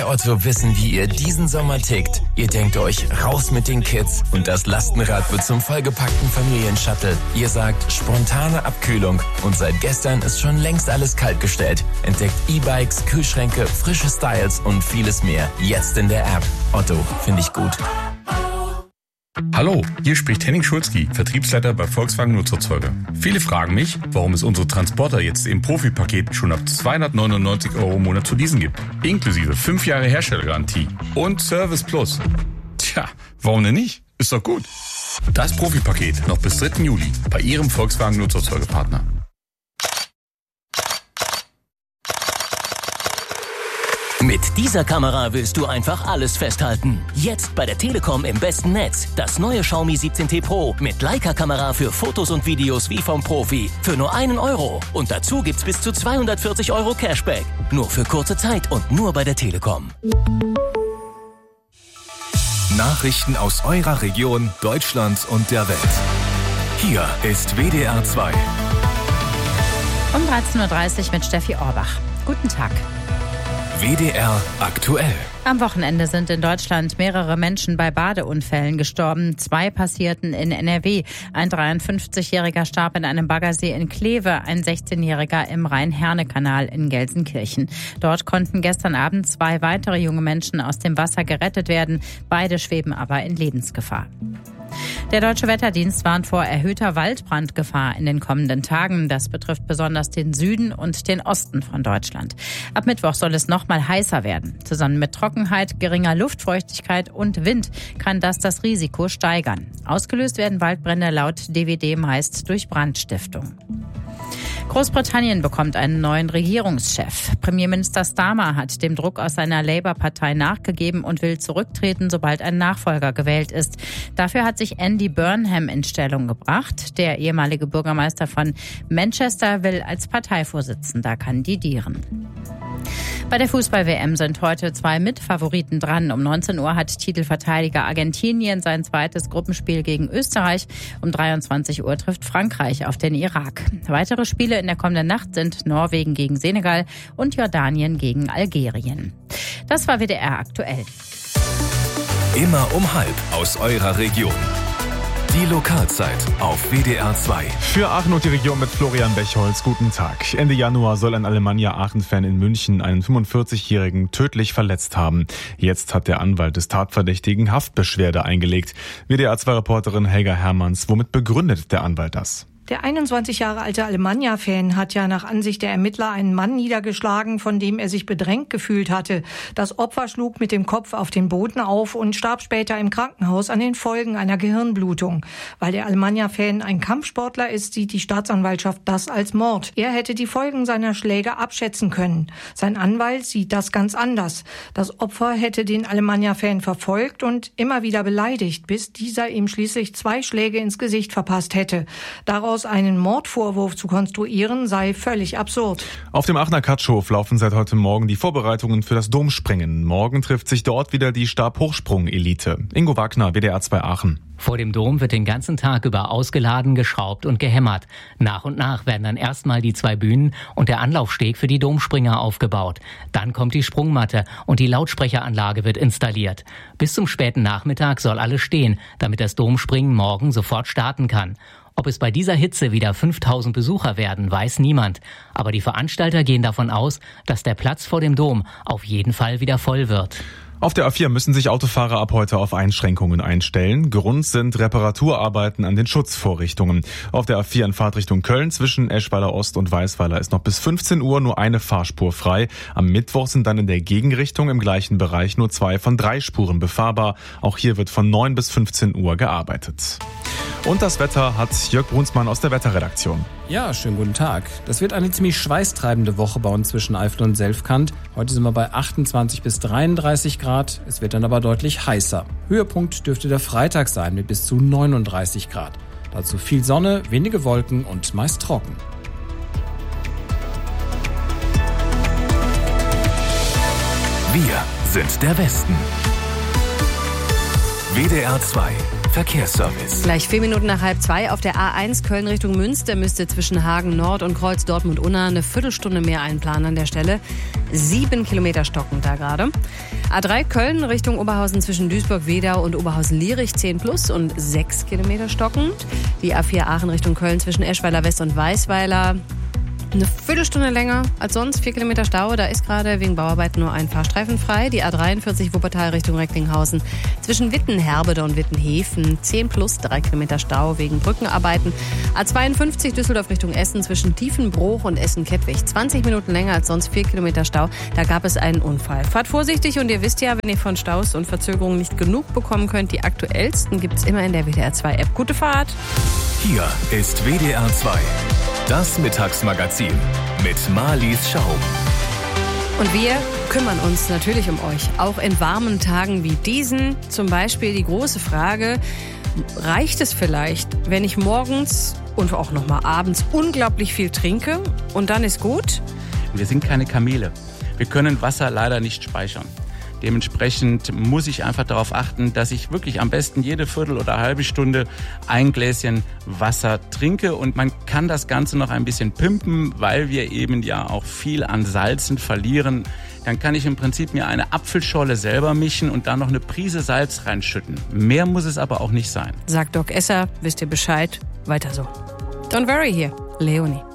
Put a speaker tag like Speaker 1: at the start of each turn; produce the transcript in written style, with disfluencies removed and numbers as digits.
Speaker 1: Otto wissen, wie ihr diesen Sommer tickt. Ihr denkt euch, raus mit den Kids und das Lastenrad wird zum vollgepackten Familienshuttle. Ihr sagt, spontane Abkühlung und seit gestern ist schon längst alles kaltgestellt. Entdeckt E-Bikes, Kühlschränke, frische Styles und vieles mehr. Jetzt in der App. Otto, finde ich gut.
Speaker 2: Hallo, hier spricht Henning Schulzki, Vertriebsleiter bei Volkswagen Nutzerzeuger. Viele fragen mich, warum es unsere Transporter jetzt im Profi-Paket schon ab 299 € im Monat zu leasen gibt. Inklusive 5 Jahre Herstellergarantie und Service Plus. Tja, warum denn nicht? Ist doch gut. Das Profi-Paket noch bis 3. Juli bei Ihrem Volkswagen Nutzerzeugerpartner.
Speaker 3: Mit dieser Kamera willst du einfach alles festhalten. Jetzt bei der Telekom im besten Netz. Das neue Xiaomi 17T Pro mit Leica-Kamera für Fotos und Videos wie vom Profi. Für nur 1 €. Und dazu gibt's bis zu 240 € Cashback. Nur für kurze Zeit und nur bei der Telekom.
Speaker 4: Nachrichten aus eurer Region, Deutschland und der Welt. Hier ist WDR 2.
Speaker 5: Um 13.30 Uhr mit Steffi Orbach. Guten Tag.
Speaker 4: WDR aktuell.
Speaker 5: Am Wochenende sind in Deutschland mehrere Menschen bei Badeunfällen gestorben. 2 passierten in NRW. Ein 53-Jähriger starb in einem Baggersee in Kleve, ein 16-Jähriger im Rhein-Herne-Kanal in Gelsenkirchen. Dort konnten gestern Abend 2 weitere junge Menschen aus dem Wasser gerettet werden. Beide schweben aber in Lebensgefahr. Der Deutsche Wetterdienst warnt vor erhöhter Waldbrandgefahr in den kommenden Tagen. Das betrifft besonders den Süden und den Osten von Deutschland. Ab Mittwoch soll es noch mal heißer werden. Zusammen mit Trockenheit, geringer Luftfeuchtigkeit und Wind kann das Risiko steigern. Ausgelöst werden Waldbrände laut DWD meist durch Brandstiftung. Großbritannien bekommt einen neuen Regierungschef. Premierminister Starmer hat dem Druck aus seiner Labour-Partei nachgegeben und will zurücktreten, sobald ein Nachfolger gewählt ist. Dafür hat sich Andy Burnham in Stellung gebracht. Der ehemalige Bürgermeister von Manchester will als Parteivorsitzender kandidieren. Bei der Fußball-WM sind heute 2 Mitfavoriten dran. Um 19 Uhr hat Titelverteidiger Argentinien sein zweites Gruppenspiel gegen Österreich. Um 23 Uhr trifft Frankreich auf den Irak. Weitere Spiele in der kommenden Nacht sind Norwegen gegen Senegal und Jordanien gegen Algerien. Das war WDR aktuell.
Speaker 4: Immer um halb aus eurer Region. Die Lokalzeit auf WDR 2.
Speaker 6: Für Aachen und die Region mit Florian Bechholz. Guten Tag. Ende Januar soll ein Alemannia Aachen-Fan in München einen 45-Jährigen tödlich verletzt haben. Jetzt hat der Anwalt des Tatverdächtigen Haftbeschwerde eingelegt. WDR 2-Reporterin Helga Hermanns. Womit begründet der Anwalt das?
Speaker 7: Der 21 Jahre alte Alemannia-Fan hat ja nach Ansicht der Ermittler einen Mann niedergeschlagen, von dem er sich bedrängt gefühlt hatte. Das Opfer schlug mit dem Kopf auf den Boden auf und starb später im Krankenhaus an den Folgen einer Gehirnblutung. Weil der Alemannia-Fan ein Kampfsportler ist, sieht die Staatsanwaltschaft das als Mord. Er hätte die Folgen seiner Schläge abschätzen können. Sein Anwalt sieht das ganz anders. Das Opfer hätte den Alemannia-Fan verfolgt und immer wieder beleidigt, bis dieser ihm schließlich 2 Schläge ins Gesicht verpasst hätte. Daraus einen Mordvorwurf zu konstruieren, sei völlig absurd.
Speaker 6: Auf dem Aachener Katschhof laufen seit heute Morgen die Vorbereitungen für das Domspringen. Morgen trifft sich dort wieder die Stabhochsprung-Elite. Ingo Wagner, WDR 2 Aachen.
Speaker 8: Vor dem Dom wird den ganzen Tag über ausgeladen, geschraubt und gehämmert. Nach und nach werden dann erstmal die 2 Bühnen und der Anlaufsteg für die Domspringer aufgebaut. Dann kommt die Sprungmatte und die Lautsprecheranlage wird installiert. Bis zum späten Nachmittag soll alles stehen, damit das Domspringen morgen sofort starten kann. Ob es bei dieser Hitze wieder 5000 Besucher werden, weiß niemand. Aber die Veranstalter gehen davon aus, dass der Platz vor dem Dom auf jeden Fall wieder voll wird.
Speaker 6: Auf der A4 müssen sich Autofahrer ab heute auf Einschränkungen einstellen. Grund sind Reparaturarbeiten an den Schutzvorrichtungen. Auf der A4 in Fahrtrichtung Köln zwischen Eschweiler Ost und Weißweiler ist noch bis 15 Uhr nur eine Fahrspur frei. Am Mittwoch sind dann in der Gegenrichtung im gleichen Bereich nur 2 von 3 Spuren befahrbar. Auch hier wird von 9 bis 15 Uhr gearbeitet. Und das Wetter hat Jörg Brunsmann aus der Wetterredaktion.
Speaker 9: Ja, schönen guten Tag. Das wird eine ziemlich schweißtreibende Woche bei uns zwischen Eifel und Selfkant. Heute sind wir bei 28 bis 33 Grad. Es wird dann aber deutlich heißer. Höhepunkt dürfte der Freitag sein mit bis zu 39 Grad. Dazu viel Sonne, wenige Wolken und meist trocken.
Speaker 4: Wir sind der Westen. WDR 2 Verkehrsservice.
Speaker 10: Gleich 4 Minuten nach 1:30 auf der A1 Köln Richtung Münster müsste zwischen Hagen Nord und Kreuz Dortmund-Unna eine Viertelstunde mehr einplanen an der Stelle. 7 Kilometer stockend da gerade. A3 Köln Richtung Oberhausen zwischen Duisburg-Wedau und Oberhausen-Lierich 10+ und 6 Kilometer stockend. Die A4 Aachen Richtung Köln zwischen Eschweiler West und Weißweiler eine Viertelstunde länger als sonst, 4 Kilometer Stau. Da ist gerade wegen Bauarbeiten nur ein Fahrstreifen frei. Die A43 Wuppertal Richtung Recklinghausen zwischen Wittenherbede und Wittenhäfen 10+, 3 Kilometer Stau wegen Brückenarbeiten. A52 Düsseldorf Richtung Essen zwischen Tiefenbruch und Essen-Kettwig 20 Minuten länger als sonst, 4 Kilometer Stau. Da gab es einen Unfall. Fahrt vorsichtig und ihr wisst ja, wenn ihr von Staus und Verzögerungen nicht genug bekommen könnt, die aktuellsten gibt es immer in der WDR 2 App. Gute Fahrt!
Speaker 4: Hier ist WDR 2. Das Mittagsmagazin mit Marlies Schaum.
Speaker 10: Und wir kümmern uns natürlich um euch, auch in warmen Tagen wie diesen. Zum Beispiel die große Frage, reicht es vielleicht, wenn ich morgens und auch noch mal abends unglaublich viel trinke und dann ist gut?
Speaker 11: Wir sind keine Kamele. Wir können Wasser leider nicht speichern. Dementsprechend muss ich einfach darauf achten, dass ich wirklich am besten jede Viertel oder halbe Stunde ein Gläschen Wasser trinke. Und man kann das Ganze noch ein bisschen pimpen, weil wir eben ja auch viel an Salzen verlieren. Dann kann ich im Prinzip mir eine Apfelscholle selber mischen und dann noch eine Prise Salz reinschütten. Mehr muss es aber auch nicht sein.
Speaker 10: Sagt Doc Esser, wisst ihr Bescheid, weiter so. Don't worry hier, Leonie.